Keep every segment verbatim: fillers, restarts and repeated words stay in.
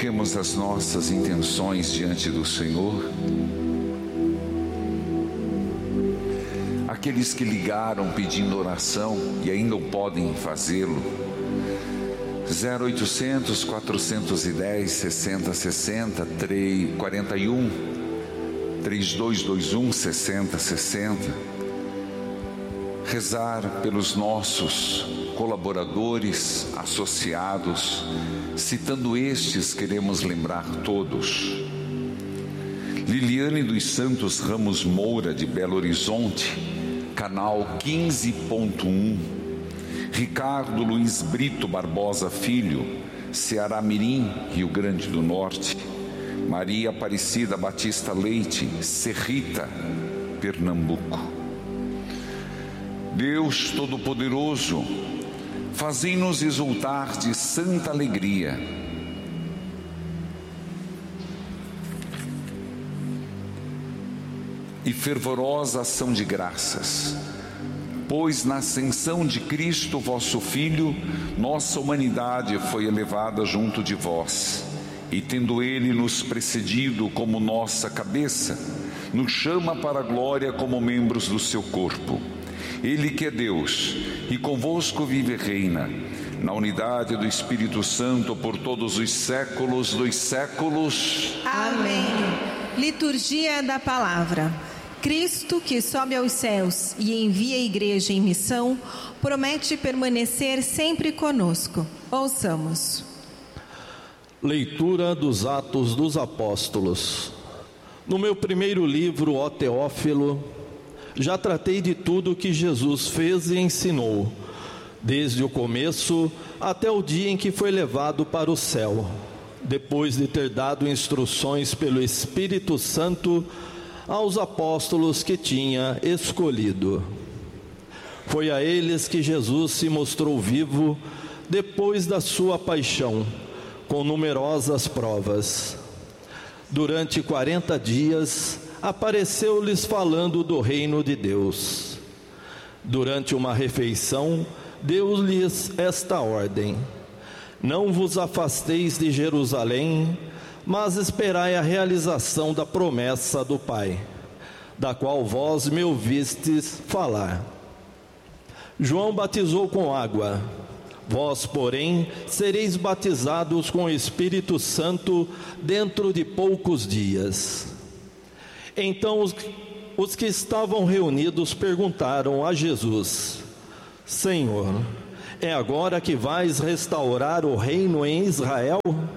Coloquemos as nossas intenções diante do Senhor. Aqueles que ligaram pedindo oração e ainda não podem fazê-lo, zero oitocentos, quatrocentos e dez, sessenta, sessenta, quarenta e um, trinta e dois vinte e um, sessenta, sessenta. Rezar pelos nossos colaboradores, associados, citando estes, queremos lembrar todos. Liliane dos Santos Ramos Moura, de Belo Horizonte, canal quinze ponto um. Ricardo Luiz Brito Barbosa Filho, Ceará Mirim, Rio Grande do Norte. Maria Aparecida Batista Leite, Serrita, Pernambuco. Deus Todo-Poderoso, fazei-nos exultar de santa alegria e fervorosa ação de graças, pois na ascensão de Cristo, vosso Filho, nossa humanidade foi elevada junto de vós, e tendo Ele nos precedido como nossa cabeça, nos chama para a glória como membros do seu corpo. Ele que é Deus e convosco vive e reina, na unidade do Espírito Santo, por todos os séculos dos séculos. Amém. Liturgia da Palavra. Cristo, que sobe aos céus e envia a igreja em missão, promete permanecer sempre conosco. Ouçamos. Leitura dos Atos dos Apóstolos. No meu primeiro livro, ó Teófilo, já tratei de tudo que Jesus fez e ensinou, desde o começo até o dia em que foi levado para o céu, depois de ter dado instruções pelo Espírito Santo aos apóstolos que tinha escolhido. Foi a eles que Jesus se mostrou vivo depois da sua paixão, com numerosas provas. Durante quarenta dias, apareceu-lhes falando do reino de Deus. Durante uma refeição, deu-lhes esta ordem: não vos afasteis de Jerusalém, mas esperai a realização da promessa do Pai, da qual vós me ouvistes falar. João batizou com água, vós, porém, sereis batizados com o Espírito Santo dentro de poucos dias. Então os, os que estavam reunidos perguntaram a Jesus: Senhor, é agora que vais restaurar o reino em Israel?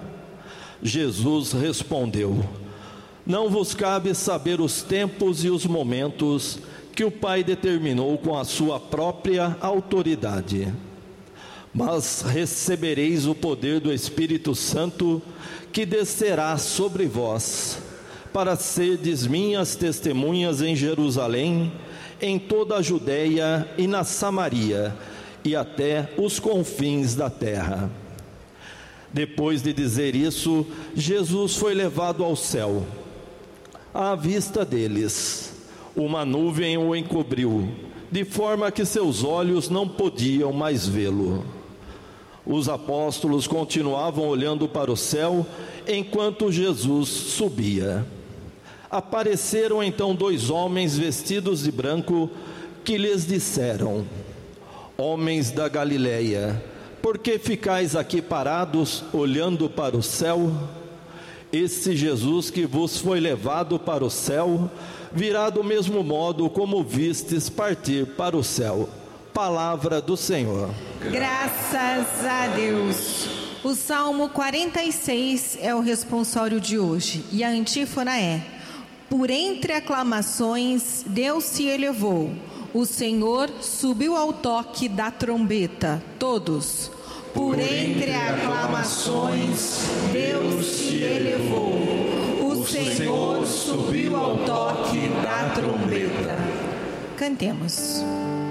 Jesus respondeu: não vos cabe saber os tempos e os momentos que o Pai determinou com a sua própria autoridade. Mas recebereis o poder do Espírito Santo, que descerá sobre vós, para serdes minhas testemunhas em Jerusalém, em toda a Judeia e na Samaria, e até os confins da terra. Depois de dizer isso, Jesus foi levado ao céu. À vista deles, uma nuvem o encobriu, de forma que seus olhos não podiam mais vê-lo. Os apóstolos continuavam olhando para o céu, enquanto Jesus subia. Apareceram então dois homens vestidos de branco, que lhes disseram: homens da Galileia, por que ficais aqui parados, olhando para o céu? Esse Jesus que vos foi levado para o céu, virá do mesmo modo como vistes partir para o céu. Palavra do Senhor. Graças a Deus. O Salmo quarenta e seis é o responsório de hoje, e a antífona é: por entre aclamações, Deus se elevou, o Senhor subiu ao toque da trombeta. Todos. Por entre aclamações, Deus se elevou, o Senhor subiu ao toque da trombeta. Cantemos.